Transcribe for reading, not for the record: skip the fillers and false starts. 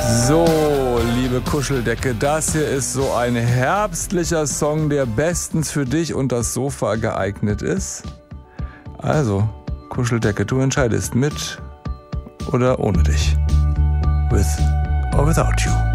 So, liebe Kuscheldecke, das hier ist so ein herbstlicher Song, der bestens für dich und das Sofa geeignet ist. Also, Kuscheldecke, du entscheidest mit oder ohne dich. With or without you.